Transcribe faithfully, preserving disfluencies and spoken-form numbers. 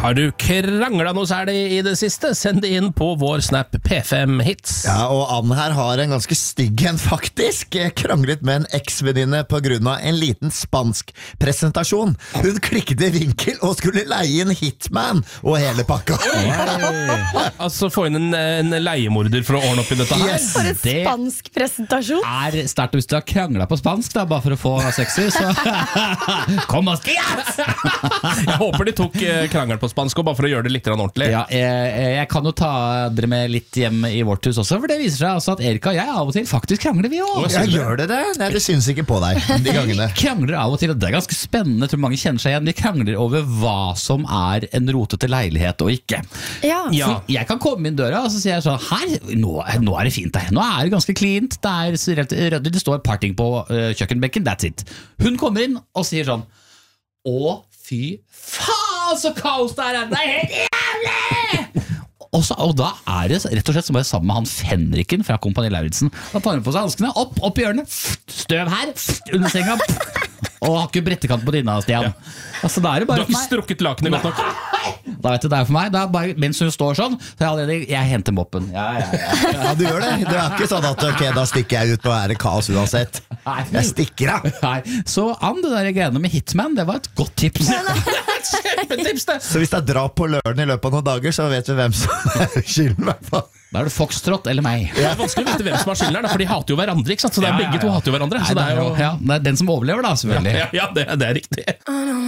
Har du kranglet noe særlig i det siste? Send det inn på vår Snap P fem Hits. Ja, og Ann her har en ganske stygg en faktisk. Kranglet med en eksvenninne på grunn av en liten spansk presentasjon. Hun klikket i vinkel og skulle leie inn hitman og hele pakka. Altså få inn en, en leiemorder for å ordne opp i dette her. Yes. For en Det spansk presentasjon. er sterkt hvis du har kranglet på spansk da, bare for å få sexy, så kom og skritt! Jeg håper de tok eh, krangelen på spansk og bare for å gjøre det litt ordentlig. Ja, jeg, jeg kan jo ta dere med litt hjem i vårt hus også, for det viser seg altså at Erika og jeg av og til faktisk krangler vi også. Ja, gjør det det? Nei, det synes ikke på deg de gangene. Vi krangler av og til, og det er ganske spennende, jeg tror mange kjenner seg igjen. Vi krangler over hva som er en rotete leilighet og ikke. Ja. Ja. For jeg kan komme inn døra, og så sier jeg sånn, her, nå, nå er det fint der. Nå er det ganske cleant, det er relativt ryddig, det står parting på uh, kjøkkenbenken, that's it. Hun kommer inn og sier sånn, å fy faen så kaos det er, det er helt jævlig! Og, så, og da er det rett og slett som bare sammen med han Fenriken fra Kompani Lauritzen. Da tar han på seg hanskene, opp, opp i hjørnet, støv her, under senga, og har ikke brettekant på dina, Stian. Altså, da er det Du bare har ikke strukket lakenet godt nok. Da vet du, det er for meg, da er bare, mens hun står sånn, så er jeg allerede, jeg henter moppen. Ja, ja, ja. Ja, du gjør det. Det er ikke sånn at ok, da stikker jeg ut og er det kaos uansett. Jeg stikker av. Nei, så Ann, det der greiene med Hitman, det var et godt tips. Kjempetips det. Så hvis det er drap på Løren i løpet av noen dager, så vet vi hvem som er skylden i hvert fall. Da er det Foxtrot eller meg. Det er vanskelig å vite hvem som har skylden her, for de hater jo hverandre, ikke sant? Så det er Ja, ja, ja. begge to hater jo hverandre. Så Nei, det er jo ja, det er den som overlever da, selvfølgelig. Ja, ja det, det er riktig.